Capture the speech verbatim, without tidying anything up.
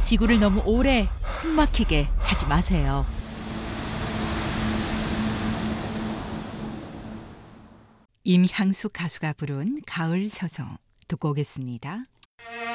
지구를 너무 오래 숨막히게 하지 마세요. 임향숙 가수가 부른 가을 서성 듣고 오겠습니다.